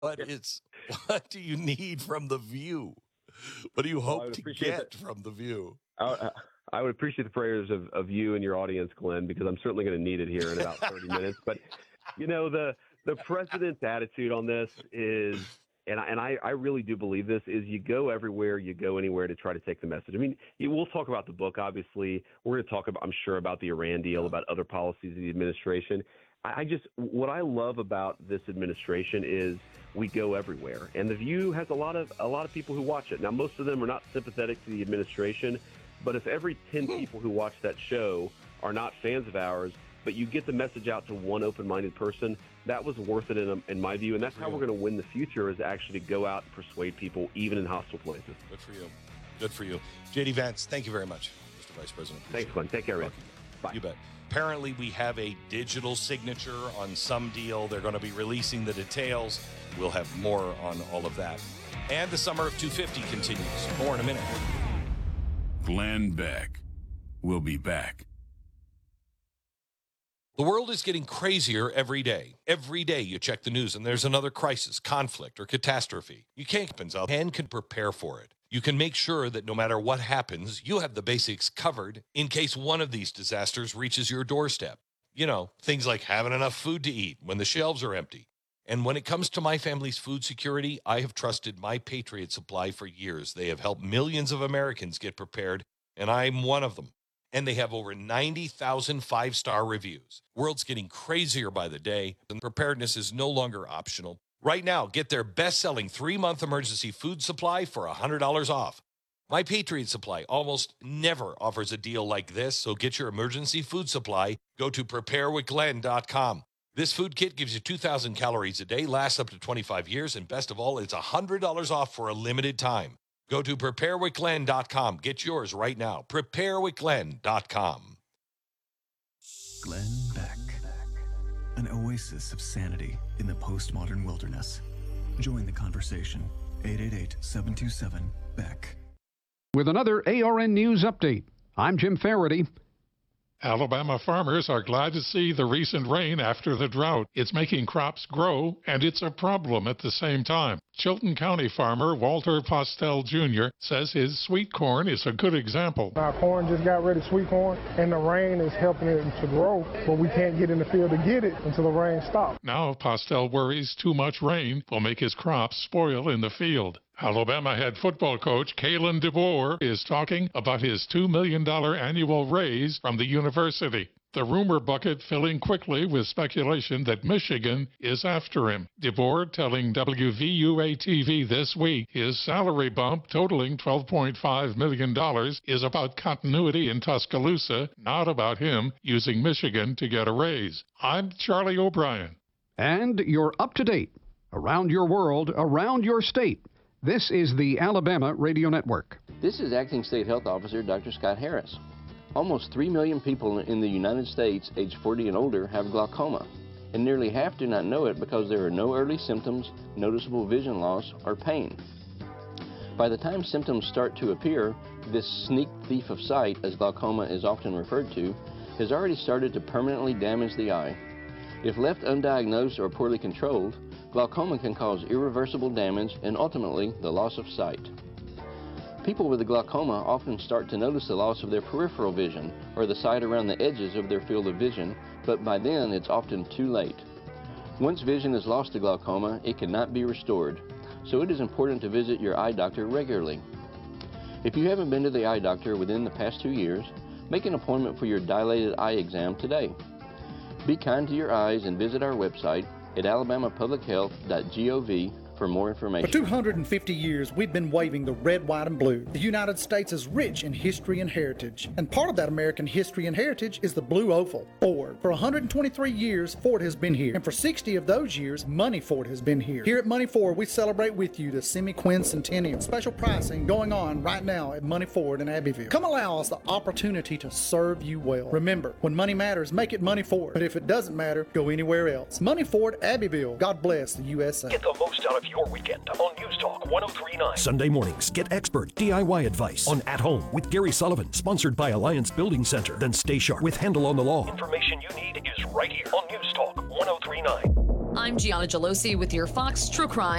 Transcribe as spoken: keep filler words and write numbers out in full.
What is what do you need from the View? What do you Well, I hope would to appreciate get that. from the View? I, I would appreciate the prayers of, of you and your audience, Glenn, because I'm certainly going to need it here in about thirty minutes. But, you know, the the president's attitude on this is, and I, and I, I really do believe this, is you go everywhere, you go anywhere to try to take the message. I mean, you, we'll talk about the book, obviously. We're going to talk, about, I'm sure, about the Iran deal, about other policies of the administration. I, I just, what I love about this administration is we go everywhere. And The View has a lot of a lot of people who watch it. Now, most of them are not sympathetic to the administration, but if every ten people who watch that show are not fans of ours, but you get the message out to one open-minded person, that was worth it in, in my view. And that's how we're going to win the future, is actually go out and persuade people, even in hostile places. Good for you. Good for you. J D Vance, thank you very much, Mister Vice President. Thanks, Glenn. Take care, man. Bye. You bet. Apparently, we have a digital signature on some deal. They're going to be releasing the details. We'll have more on all of that. And the Summer of two fifty continues. More in a minute. Glenn Beck. We'll be back. The world is getting crazier every day. Every day you check the news and there's another crisis, conflict, or catastrophe. You can't out and can prepare for it. You can make sure that no matter what happens, you have the basics covered in case one of these disasters reaches your doorstep. You know, things like having enough food to eat when the shelves are empty. And when it comes to my family's food security, I have trusted My Patriot Supply for years. They have helped millions of Americans get prepared, and I'm one of them. And they have over ninety thousand five-star reviews. World's getting crazier by the day, and preparedness is no longer optional. Right now, get their best-selling three-month emergency food supply for one hundred dollars off. My Patriot Supply almost never offers a deal like this, so get your emergency food supply. Go to prepare with glenn dot com. This food kit gives you two thousand calories a day, lasts up to twenty-five years, and best of all, it's one hundred dollars off for a limited time. Go to prepare with glenn dot com. Get yours right now. prepare with glenn dot com. Glenn Beck, an oasis of sanity in the postmodern wilderness. Join the conversation. eight eight eight, seven two seven, B E C K. With another A R N News Update, I'm Jim Faraday. Alabama farmers are glad to see the recent rain after the drought. It's making crops grow, and it's a problem at the same time. Chilton County farmer Walter Postel Junior says his sweet corn is a good example. Our corn just got ready, sweet corn, and the rain is helping it to grow, but we can't get in the field to get it until the rain stops. Now Postel worries too much rain will make his crops spoil in the field. Alabama head football coach Kalen DeBoer is talking about his two million dollars annual raise from the university. The rumor bucket filling quickly with speculation that Michigan is after him. DeBoer telling W V U A T V this week his salary bump totaling twelve point five million dollars is about continuity in Tuscaloosa, not about him using Michigan to get a raise. I'm Charlie O'Brien. And you're up to date. Around your world, around your state. This is the Alabama Radio Network. This is Acting State Health Officer Doctor Scott Harris. Almost three million people in the United States age forty and older have glaucoma, and nearly half do not know it because there are no early symptoms, noticeable vision loss, or pain. By the time symptoms start to appear, this sneak thief of sight, as glaucoma is often referred to, has already started to permanently damage the eye. If left undiagnosed or poorly controlled, glaucoma can cause irreversible damage and ultimately the loss of sight. People with glaucoma often start to notice the loss of their peripheral vision or the sight around the edges of their field of vision, but by then it's often too late. Once vision is lost to glaucoma, it cannot be restored, so it is important to visit your eye doctor regularly. If you haven't been to the eye doctor within the past two years, make an appointment for your dilated eye exam today. Be kind to your eyes and visit our website at alabama public health dot gov for more information. For two hundred fifty years, we've been waving the red, white, and blue. The United States is rich in history and heritage, and part of that American history and heritage is the blue oval, Ford. For one hundred twenty-three years, Ford has been here, and for sixty of those years, Money Ford has been here. Here at Money Ford, we celebrate with you the semi-quincentennial. Special pricing going on right now at Money Ford in Abbeville. Come allow us the opportunity to serve you well. Remember, when money matters, make it Money Ford. But if it doesn't matter, go anywhere else. Money Ford, Abbeville. God bless the U S A. Get the most out of your weekend on News Talk one oh three point nine. Sunday mornings, get expert D I Y advice on At Home with Gary Sullivan, sponsored by Alliance Building Center. Then stay sharp with Handle on the Law. Information you need is right here on News Talk one oh three point nine. I'm Gianna Gelosi with your Fox True Crime.